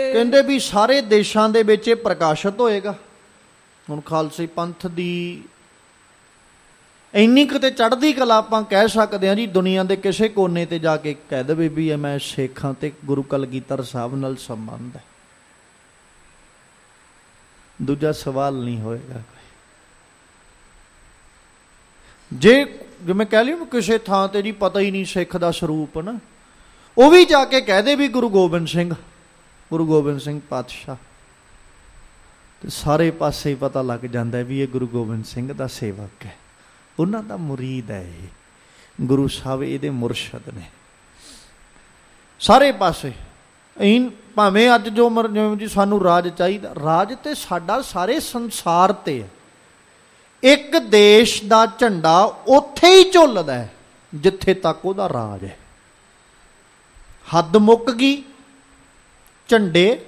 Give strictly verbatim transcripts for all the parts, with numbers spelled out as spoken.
ਕਹਿੰਦੇ ਵੀ ਸਾਰੇ ਦੇਸ਼ਾਂ ਦੇ ਵਿੱਚ ਇਹ ਪ੍ਰਕਾਸ਼ਿਤ ਹੋਏਗਾ। ਹੁਣ ਖਾਲਸੇ ਪੰਥ ਦੀ ਇੰਨੀ ਕਿਤੇ ਚੜ੍ਹਦੀ ਕਲਾ ਆਪਾਂ ਕਹਿ ਸਕਦੇ ਹਾਂ ਜੀ, ਦੁਨੀਆ ਦੇ ਕਿਸੇ ਕੋਨੇ ਤੇ ਜਾ ਕੇ ਕਹਿ ਦੇਵੇ ਵੀ ਇਹ ਮੈਂ ਸਿੱਖਾਂ ਤੇ ਗੁਰੂ ਕਲਗੀਧਰ ਸਾਹਿਬ ਨਾਲ ਸੰਬੰਧ ਹੈ, ਦੂਜਾ ਸਵਾਲ ਨਹੀਂ ਹੋਏਗਾ। ਜੇ ਜਿਵੇਂ ਕਹਿ ਲਿਓ ਕਿਸੇ ਥਾਂ ਤੇ ਜੀ ਪਤਾ ਹੀ ਨਹੀਂ ਸਿੱਖ ਦਾ ਸਰੂਪ ਨਾ, ਉਹ ਵੀ ਜਾ ਕੇ ਕਹਿ ਦੇ ਵੀ ਗੁਰੂ ਗੋਬਿੰਦ ਸਿੰਘ, ਗੁਰੂ ਗੋਬਿੰਦ ਸਿੰਘ ਪਾਤਸ਼ਾਹ, ਤੇ ਸਾਰੇ ਪਾਸੇ ਪਤਾ ਲੱਗ ਜਾਂਦਾ ਵੀ ਇਹ ਗੁਰੂ ਗੋਬਿੰਦ ਸਿੰਘ ਦਾ ਸੇਵਕ ਹੈ, ਉਹਨਾਂ ਦਾ ਮੁਰੀਦ ਹੈ, ਇਹ ਗੁਰੂ ਸਾਹਿਬ ਇਹਦੇ ਮੁਰਸ਼ਦ ਨੇ। ਸਾਰੇ ਪਾਸੇ ਇਨ ਭਾਵੇਂ ਅੱਜ ਜੋ ਮਰ ਜਿਵੇਂ ਜੀ ਸਾਨੂੰ ਰਾਜ ਚਾਹੀਦਾ, ਰਾਜ ਤੇ ਸਾਡਾ ਸਾਰੇ ਸੰਸਾਰ ਤੇ ਹੈ। ਇੱਕ ਦੇਸ਼ ਦਾ ਝੰਡਾ ਉੱਥੇ ਹੀ ਝੁੱਲਦਾ ਹੈ ਜਿੱਥੇ ਤੱਕ ਉਹਦਾ ਰਾਜ ਹੈ। ਹੱਦ ਮੁੱਕ ਗਈ ਝੰਡੇ,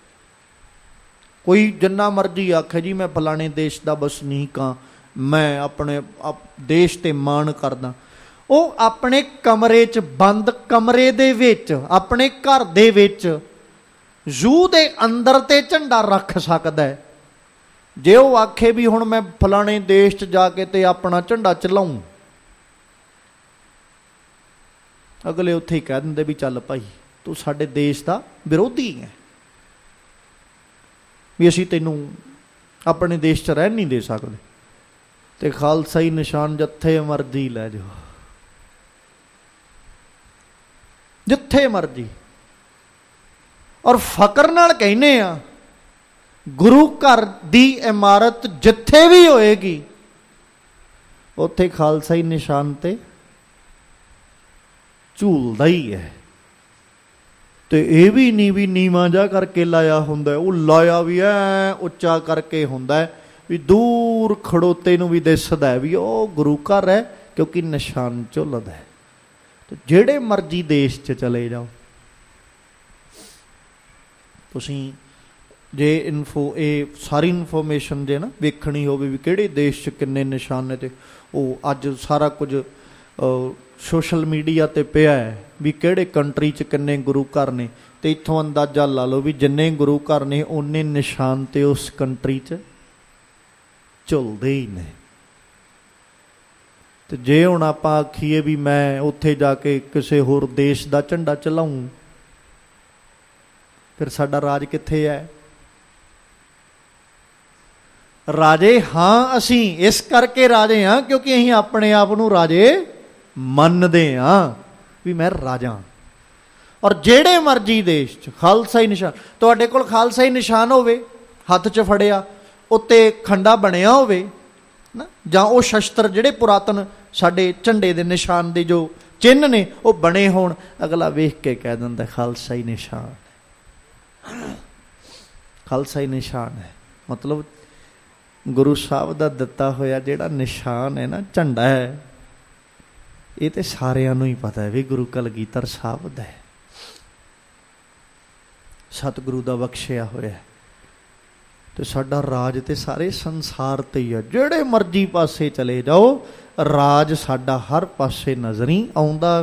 ਕੋਈ ਜਿੰਨਾ ਮਰਜ਼ੀ ਆਖੇ ਜੀ ਮੈਂ ਫਲਾਣੇ ਦੇਸ਼ ਦਾ ਵਸਨੀਕ ਹਾਂ, ਮੈਂ ਆਪਣੇ ਦੇਸ਼ ਤੇ ਮਾਣ ਕਰਦਾ, ਉਹ ਆਪਣੇ ਕਮਰੇ 'ਚ ਬੰਦ ਕਮਰੇ ਦੇ ਵਿੱਚ ਆਪਣੇ ਘਰ ਦੇ ਵਿੱਚ ਜ਼ੂ ਦੇ ਅੰਦਰ ਤੇ ਝੰਡਾ ਰੱਖ ਸਕਦਾ ਹੈ। ਜੇ ਉਹ ਆਖੇ ਵੀ ਹੁਣ ਮੈਂ ਫਲਾਣੇ ਦੇਸ਼ 'ਚ ਜਾ ਕੇ ਤੇ ਆਪਣਾ ਝੰਡਾ ਚਲਾਊਂ, ਅਗਲੇ ਉੱਥੇ ਹੀ ਕਹਿ ਦਿੰਦੇ ਵੀ ਚੱਲ ਭਾਈ ਤੂੰ ਸਾਡੇ ਦੇਸ਼ ਦਾ ਵਿਰੋਧੀ ਹੈ, ਵੀ ਅਸੀਂ ਤੈਨੂੰ ਆਪਣੇ ਦੇਸ਼ 'ਚ ਰਹਿਣ ਨਹੀਂ ਦੇ ਸਕਦੇ। ਤੇ ਖਾਲਸਾਈ ਨਿਸ਼ਾਨ ਜਿੱਥੇ ਮਰਜ਼ੀ ਲੈ ਜਾਓ, ਜਿੱਥੇ ਮਰਜ਼ੀ, ਔਰ ਫਕਰ ਨਾਲ ਕਹਿੰਦੇ ਆ ਗੁਰੂ ਘਰ ਦੀ ਇਮਾਰਤ ਜਿੱਥੇ ਵੀ ਹੋਏਗੀ ਉੱਥੇ ਖਾਲਸਾਈ ਨਿਸ਼ਾਨ ਤੇ ਝੂਲਦਾ ਹੀ ਹੈ। ਤੇ ਇਹ ਵੀ ਨਹੀਂ ਵੀ ਨੀਵਾਂ ਜਾ ਕਰਕੇ ਲਾਇਆ ਹੁੰਦਾ, ਉਹ ਲਾਇਆ ਵੀ ਐ ਉੱਚਾ ਕਰਕੇ ਹੁੰਦਾ ਵੀ ਦੂਰ ਖੜੋਤੇ ਨੂੰ ਵੀ ਦਿਸਦਾ ਵੀ ਉਹ ਗੁਰੂ ਘਰ ਹੈ, ਕਿਉਂਕਿ ਨਿਸ਼ਾਨ ਝੁੱਲਦਾ ਹੈ। ਤੇ ਜਿਹੜੇ ਮਰਜ਼ੀ ਦੇਸ਼ 'ਚ ਚਲੇ ਜਾਓ ਤੁਸੀਂ, ਜੇ ਇਨਫੋ ਇਹ ਸਾਰੀ ਇਨਫੋਰਮੇਸ਼ਨ ਜੇ ਨਾ ਵੇਖਣੀ ਹੋਵੇ ਵੀ ਕਿਹੜੇ ਦੇਸ਼ 'ਚ ਕਿੰਨੇ ਨਿਸ਼ਾਨ ਨੇ, ਤੇ ਉਹ ਅੱਜ ਸਾਰਾ ਕੁਝ ਸੋਸ਼ਲ ਮੀਡੀਆ 'ਤੇ ਪਿਆ ਹੈ ਵੀ ਕਿਹੜੇ ਕੰਟਰੀ 'ਚ ਕਿੰਨੇ ਗੁਰੂ ਘਰ ਨੇ, ਤੇ ਇੱਥੋਂ ਅੰਦਾਜ਼ਾ ਲਾ ਲਓ ਵੀ ਜਿੰਨੇ ਗੁਰੂ ਘਰ ਨੇ ਓਨੇ ਨਿਸ਼ਾਨ ਤੇ ਉਸ ਕੰਟਰੀ 'ਚ ਝੁੱਲਦੇ ਹੀ ਨੇ। ਤੇ ਜੇ ਹੁਣ ਆਪਾਂ ਆਖੀਏ ਵੀ ਮੈਂ ਉੱਥੇ ਜਾ ਕੇ ਕਿਸੇ ਹੋਰ ਦੇਸ਼ ਦਾ ਝੰਡਾ ਚਲਾਊਂ, ਫਿਰ ਸਾਡਾ ਰਾਜ ਕਿੱਥੇ ਹੈ? ਰਾਜੇ ਹਾਂ ਅਸੀਂ ਇਸ ਕਰਕੇ ਰਾਜੇ ਹਾਂ ਕਿਉਂਕਿ ਅਸੀਂ ਆਪਣੇ ਆਪ ਨੂੰ ਰਾਜੇ ਮੰਨਦੇ ਹਾਂ ਵੀ ਮੈਂ ਰਾਜਾ। ਔਰ ਜਿਹੜੇ ਮਰਜ਼ੀ ਦੇਸ਼ 'ਚ ਖਾਲਸਾਈ ਨਿਸ਼ਾਨ, ਤੁਹਾਡੇ ਕੋਲ ਖਾਲਸਾਈ ਨਿਸ਼ਾਨ ਹੋਵੇ ਹੱਥ 'ਚ ਫੜਿਆ, ਉੱਤੇ ਖੰਡਾ ਬਣਿਆ ਹੋਵੇ ਨਾ, ਜਾਂ ਉਹ ਸ਼ਸਤਰ ਜਿਹੜੇ ਪੁਰਾਤਨ ਸਾਡੇ ਝੰਡੇ ਦੇ ਨਿਸ਼ਾਨ ਦੇ ਜੋ ਚਿੰਨ੍ਹ ਨੇ ਉਹ ਬਣੇ ਹੋਣ, ਅਗਲਾ ਵੇਖ ਕੇ ਕਹਿ ਦਿੰਦਾ ਖਾਲਸਾਈ ਨਿਸ਼ਾਨ, ਖਾਲਸਾਈ ਨਿਸ਼ਾਨ ਹੈ। ਮਤਲਬ ਗੁਰੂ ਸਾਹਿਬ ਦਾ ਦਿੱਤਾ ਹੋਇਆ ਜਿਹੜਾ ਨਿਸ਼ਾਨ ਹੈ ਨਾ, ਝੰਡਾ ਹੈ, ਇਹ ਤੇ ਸਾਰਿਆਂ ਨੂੰ ਹੀ ਪਤਾ ਹੈ ਵੀ ਗੁਰੂ ਕਲਗੀਧਰ ਸਾਹਿਬ ਦਾ ਹੈ, ਸਤਿਗੁਰੂ ਦਾ ਬਖਸ਼ਿਆ ਹੋਇਆ। ਤੇ ਸਾਡਾ ਰਾਜ ਤੇ ਸਾਰੇ ਸੰਸਾਰ ਤੇ ਹੀ ਆ, ਜਿਹੜੇ ਮਰਜ਼ੀ ਪਾਸੇ ਚਲੇ ਜਾਓ ਰਾਜ ਸਾਡਾ ਹਰ ਪਾਸੇ ਨਜ਼ਰ ਹੀ ਆਉਂਦਾ